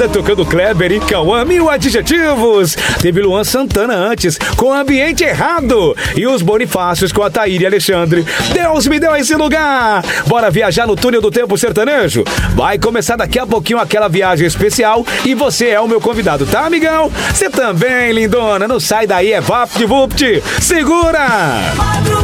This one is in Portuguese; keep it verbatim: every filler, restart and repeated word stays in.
balada tocando Kleber e Cauã, mil adjetivos. Teve Luan Santana antes, com Ambiente Errado. E os Bonifácios com a Taíra e Alexandre. Deus me deu esse lugar. Bora viajar no túnel do tempo sertanejo? Vai começar daqui a pouquinho aquela viagem especial e você é o meu convidado, tá, amigão? Você também, lindona. Não sai daí, é Vapt Vupt. Segura!